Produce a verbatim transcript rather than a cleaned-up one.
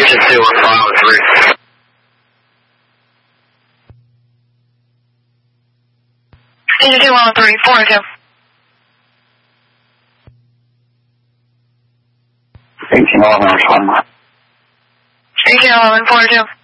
Station two on five oh three. Station two on three, four oh two. eighteen eleven, respond. eighteen eleven, four oh two.